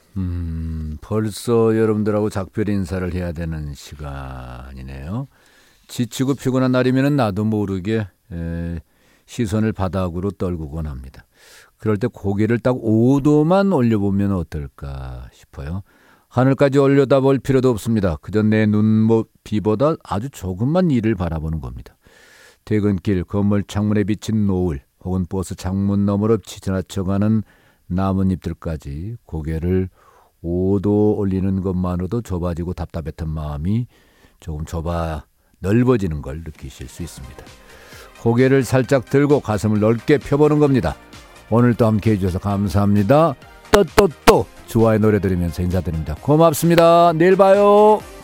벌써 여러분들하고 작별 인사를 해야 되는 시간이네요. 지치고 피곤한 날이면 나도 모르게 시선을 바닥으로 떨구곤 합니다. 그럴 때 고개를 딱 5도만 올려보면 어떨까 싶어요. 하늘까지 올려다볼 필요도 없습니다. 그저 내 눈높이보다 아주 조금만 위를 바라보는 겁니다. 퇴근길 건물 창문에 비친 노을 혹은 버스 창문 너머로 지나쳐가는 나뭇잎들까지 고개를 5도 올리는 것만으로도 좁아지고 답답했던 마음이 조금 넓어지는 걸 느끼실 수 있습니다. 고개를 살짝 들고 가슴을 넓게 펴보는 겁니다. 오늘도 함께해 주셔서 감사합니다. 또 좋아요 노래 들으면서 인사드립니다. 고맙습니다. 내일 봐요.